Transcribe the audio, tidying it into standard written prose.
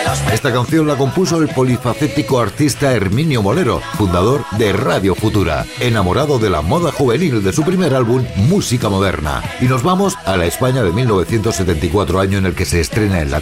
Esta canción la compuso el polifacético artista Herminio Molero, fundador de Radio Futura, enamorado de la moda juvenil de su primer álbum, Música Moderna. Y nos vamos a la España de 1974, año en el que se estrena en la